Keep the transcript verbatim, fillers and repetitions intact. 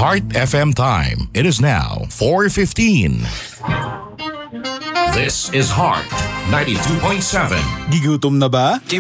Heart F M time. It is now four fifteen. This is Heart ninety-two point seven. Gigutom na ba?